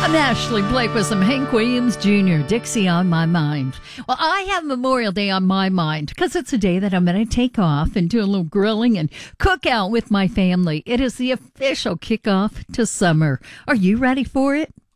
I'm Ashley Blake with some Hank Williams Jr., Dixie on my mind. Well, I have Memorial Day on my mind because it's a day that I'm going to take off and do a little grilling and cook out with my family. It is the official kickoff to summer. Are you ready for it?